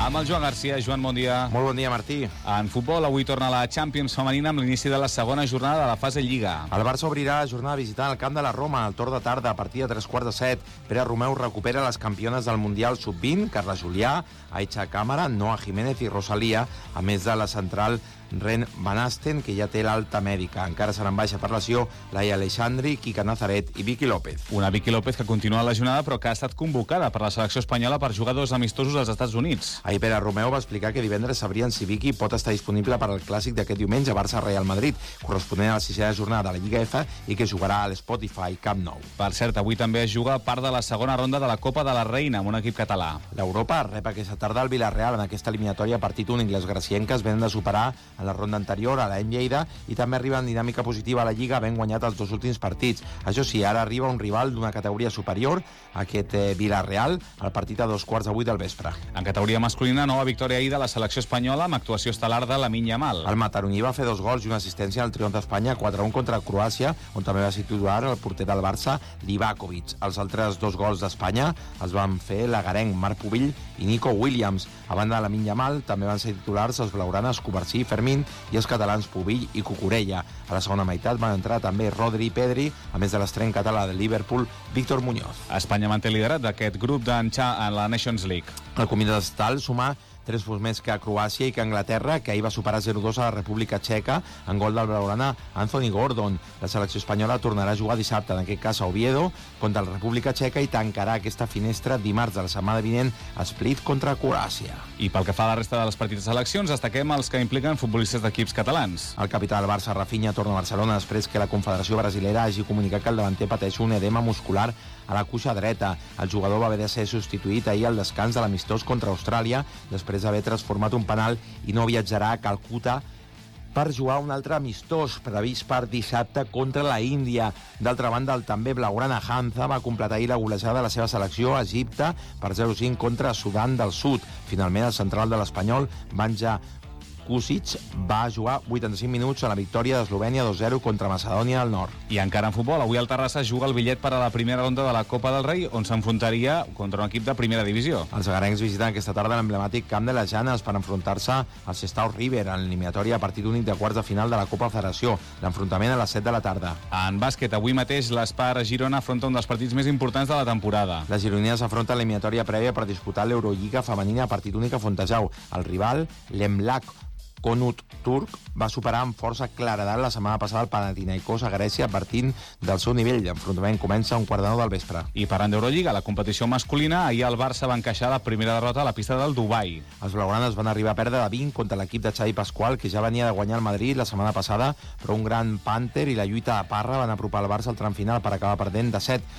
Amb el Joan Garcia. Joan, bon dia. Molt bon dia, Martí. En futbol, avui torna la Champions femenina amb l'inici de la segona jornada de la fase Lliga. El Barça obrirà jornada visitant al camp de la Roma al torn de tarda a partir de 3:15. Pere Romeu recupera les campiones del Mundial Sub-20, Carla Julià, Aicha Cámara, Noa Jiménez i Rosalía, a més de la central Ren Van Asten, que ja té l'alta mèdica. Encara seran baixa per lesió Laia Aleixandri, Quica Nazaret i Vicky López. Una Vicky López que continua lesionada però que ha estat convocada per la selecció espanyola per jugar 2 amistosos als Estats Units. Ahir Pere Romeu va explicar que divendres sabrien si Vicky pot estar disponible per al clàssic d'aquest diumenge Barça-Real Madrid, corresponent a la 6a jornada de la Lliga F i que jugarà a l'Spotify Camp Nou. Per cert, avui també es juga part de la segona ronda de la Copa de la Reina amb un equip català. L'Europa rep aquesta tarda el Villarreal en aquesta eliminatòria partit únic. Les gracienques venen de superar en la ronda anterior a l'any Lleida i també arriba en dinàmica positiva a la Lliga, havent guanyat els 2 últims partits. Això sí, ara arriba un rival d'una categoria superior, aquest Villarreal, al partit a 2:15 del vespre. En categoria masculina, nova victòria ahir de la selecció espanyola amb actuació estel·lar de Lamine Yamal. El mataroní va fer 2 gols i una assistència al triomf d'Espanya 4-1 contra Croàcia, on també va ser titular el porter del Barça, Livakovic. Els altres 2 gols d'Espanya els van fer l'agarenc Marc Pubill i Nico Williams. A banda de Lamine Yamal, també van ser titulars els blaugranes Covarsí i Fermín i els catalans Pubill i Cucurella. A la segona meitat van entrar també Rodri i Pedri, a més de l'estreny català de Liverpool, Víctor Muñoz. Espanya manté liderat d'aquest grup en la Nations League. El comitè estatal suma 3 punts més que Croàcia i que Anglaterra, que ahir va superar 0-2 a la República Txeca en gol del blaugrana Anthony Gordon. La selecció espanyola tornarà a jugar dissabte, en aquest cas a Oviedo, contra la República Txeca i tancarà aquesta finestra dimarts de la setmana vinent a Split contra Croàcia. I pel que fa a la resta de les petites seleccions, destaquem els que impliquen futbolistes d'equips catalans. El capità del Barça, Rafinha, torna a Barcelona després que la Confederació Brasilera hagi comunicat que el davanter pateix un edema muscular a la cuixa dreta. El jugador va haver de ser substituït ahir al descans de l'amistós contra Austràlia després d'haver transformat un penal i no viatjarà a Calcuta per jugar un altre amistós previst per dissabte contra la Índia. D'altra banda, el també blaugrana Hamza va completar ahir la golejada de la seva selecció a Egipte per 0-5 contra Sudan del Sud. Finalment, el central de l'Espanyol, Banja Kusic, va jugar 85 minuts a la victòria d'Eslovènia 2-0 contra Macedònia del Nord. I encara en futbol, avui el Terrassa juga el bitllet per a la primera ronda de la Copa del Rei, on s'enfrontaria contra un equip de primera divisió. Els agarencs visiten aquesta tarda l'emblemàtic camp de les Llanes per enfrontar-se al Sestao River en l'eliminatòria a partit únic de quarts de final de la Copa Federació. L'enfrontament a les 7 de la tarda. En bàsquet, avui mateix l'Espar Girona afronta un dels partits més importants de la temporada. Les gironines afronten l'eliminatòria prèvia per disputar l'Eurolliga femenina a partit únic a Fontejau. El rival, l'Emlak Konut turc, va superar amb força claredat la setmana passada el Panathinaikos a Grècia partint del seu nivell. L'enfrontament comença a 1:15 del vespre. I parlant d'Eurolliga, la competició masculina, ahir el Barça va encaixar la primera derrota a la pista del Dubai. Els blaugranes van arribar a perdre de 20 contra l'equip de Xavi Pasqual, que ja venia de guanyar el Madrid la setmana passada, però un gran pànter i la lluita a Parra van apropar el Barça al tram final per acabar perdent de 7,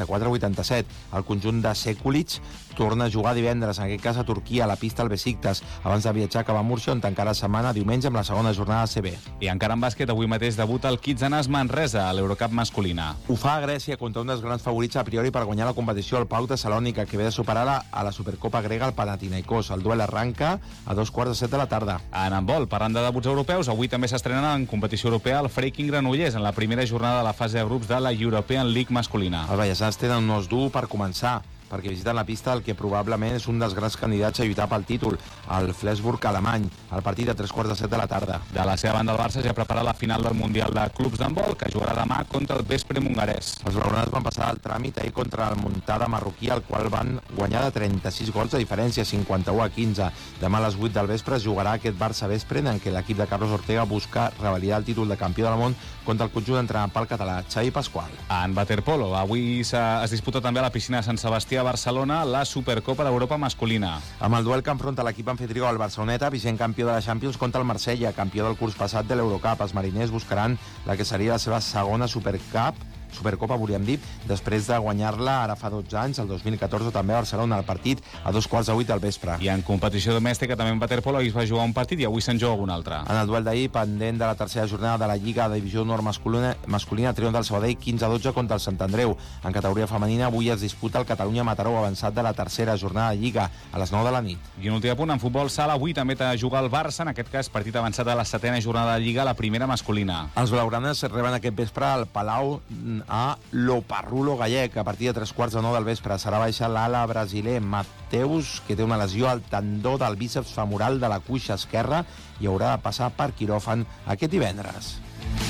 94-87. El conjunt de Sekulic torna a jugar divendres, en aquest cas a Turquia, a la pista al Besiktas, abans de viatjar cap a Múrcia, on tancarà la setmana diumenge amb la segona jornada ACB. I encara en bàsquet, avui mateix debuta el Kitzanas Manresa a l'Eurocup masculina. Ho fa a Grècia contra un dels grans favorits a priori per guanyar la competició, el PAOK Salònica, que ve de superar a la Supercopa grega el Panathinaikos. El duel arranca a 2:15 de la tarda. En handbol, parlant de debuts europeus, avui també s'estrenen en competició europea el Freaking Granollers en la primera jornada de la fase de grups de la European League masculina. Els ballesans tenen un os dur per començar, perquè visiten la pista del que probablement és un dels grans candidats a lluitar pel títol, el Flensburg alemany, al partit a 3:15 de la tarda. De la seva banda, el Barça ja prepara la final del Mundial de Clubs d'handbol, que jugarà demà contra el Veszprém hongarès. Els blaugranes van passar el tràmit ahir contra el Montcada marroquí, al qual van guanyar de 36 gols de diferència, 51-15. Demà a les 8 del vespre es jugarà aquest Barça-Veszprém, en què l'equip de Carlos Ortega busca revalidar el títol de campió del món contra el conjunt entrenat pel català Xavi Pasqual. En waterpolo, avui es disputa també a la piscina de Sant Sebastià a Barcelona la Supercopa d'Europa masculina. Amb el duel que enfronta l'equip anfitrió al Barceloneta, vigent campió de la Champions, contra el Marsella, campió del curs passat de l'Eurocup. Els mariners buscaran la que seria la seva segona Supercopa, volíem dir, després de guanyar-la ara fa 12 anys, el 2014, també a Barcelona, el partit a 2:15 del vespre. I en competició domèstica, també en waterpolo, ahir es va jugar un partit i avui se'n juga un altre. En el duel d'ahir, pendent de la tercera jornada de la Lliga de Divisió Nord masculina, triomf del Sabadell 15-12 contra el Sant Andreu. En categoria femenina, avui es disputa el Catalunya-Mataró, avançat de la tercera jornada de Lliga, a les 9 de la nit. I un últim punt, en futbol sala, avui també juga el Barça, en aquest cas partit avançat de la setena jornada de Lliga, la primera masculina. Els blaugranes reben aquest vespre al Palau a l'Oparrulo gallec. A partir de 3:15 del vespre serà baixa l'ala brasiler Mateus, que té una lesió al tendó del bíceps femoral de la cuixa esquerra i haurà de passar per quiròfan aquest divendres.